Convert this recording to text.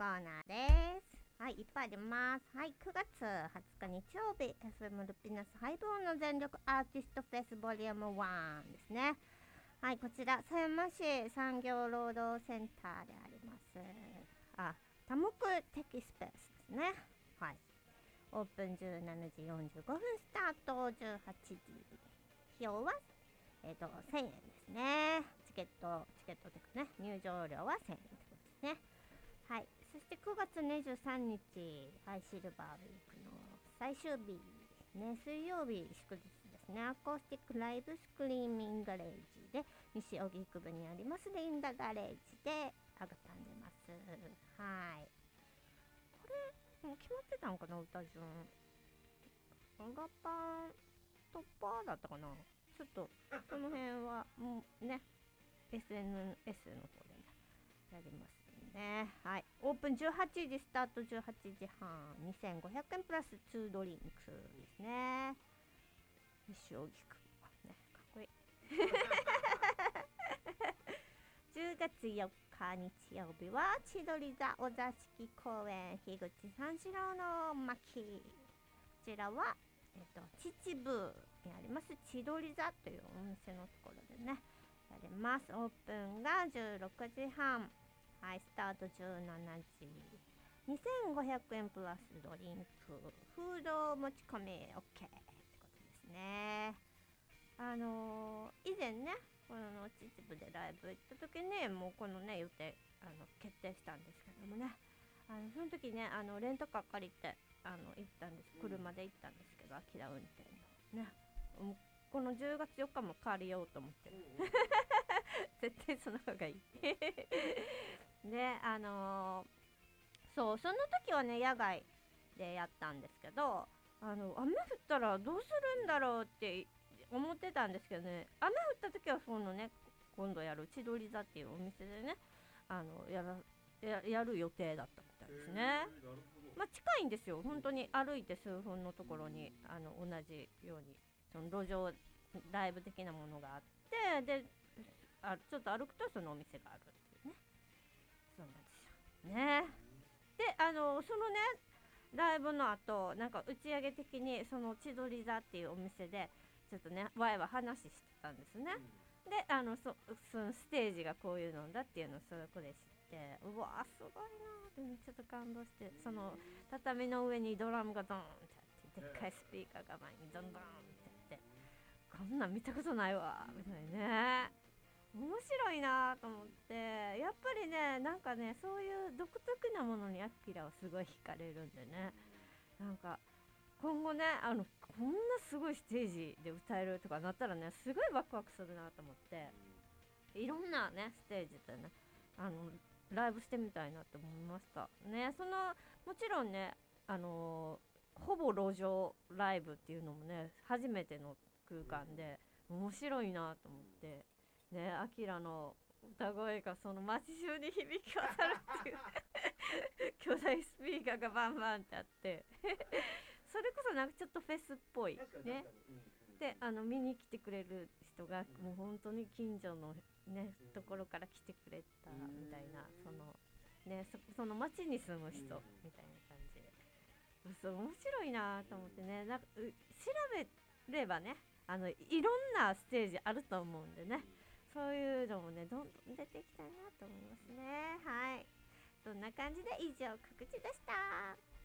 ーナーです。はい、いっぱいあります。はい、9月20日日曜日、FM ルピナスハイボールの全力アーティストフェスボリューム1ですね。はい、こちら狭山市産業労働センターであります。多目的スペースですね。はい。オープン17時45分スタート、18時。費用は1000円ですね。チケットというかね、入場料は1000円ってことですね。はい。そして9月23日、はい、シルバーウィークの最終日ね、水曜日祝日ですね。アコースティックライブスクリーミングガレージで、西荻窪にありますリンダガレージでアグタンでます。はい。これ、もう決まってたんかな、歌順。ラパン、トッパーだったかな。ちょっと、その辺は、もうね、SNS の方でね、やりますね。はい。オープン18時、スタート18時半、2500円プラス2ドリンクですね。西荻窪。ね、かっこいい。10月4日日曜日は千鳥座お座敷公園樋口三四郎の巻。こちらは、秩父にあります千鳥座というお店のところでね、やります。オープンが16時半。はい、スタート17時。2500円プラスドリンク。フード持ち込み OK ってことですね。以前ね、この秩父でライブ行った時に、もうこのね、予定、決定したんですけどもね。その時ね、レンタカー借りて、行ったんです。車で行ったんですけど、アキラ運転の。ね。この10月4日も借りようと思ってる。絶対その方がいい。で、そう、その時はね、野外でやったんですけど、雨降ったらどうするんだろうって思ってたんですけどね、雨降った時はそのね、今度やる千鳥座っていうお店でね、やる予定だったみたいですね。まあ近いんですよ、本当に歩いて数分のところに同じようにその路上ライブ的なものがあって、でちょっと歩くとそのお店があるっていうね。そうなんですよね。でそのねライブの後なんか打ち上げ的にその千鳥座っていうお店でちょっとねワイは話してたんですね。でそのステージがこういうのだっていうのをそこで知って、うわーすごいなーってねちょっと感動して、その畳の上にドラムがドーンってあって、でっかいスピーカーが前にドンドンってあって、こんなん見たことないわみたいなね、面白いなと思って、やっぱりねなんかねそういう独特なものにアキラはすごい惹かれるんでね、なんか今後ねこんなすごいステージで歌えるとかなったらねすごいワクワクするなと思って、いろんなねステージでねライブしてみたいなって思いましたね。もちろんねほぼ路上ライブっていうのもね初めての空間で面白いなと思ってね、アキラの歌声がその街中に響き渡るっていう巨大スピーカーがバンバンってあってそれこそなんかちょっとフェスっぽいね。で見に来てくれる人がもう本当に近所のねところから来てくれたみたいな、その町に住む人みたいな感じで、そう面白いなと思ってね、なんか調べればねいろんなステージあると思うんでね、そういうのもねどんどん出ていきたいなと思いますね。はい、そんな感じで以上告知でした。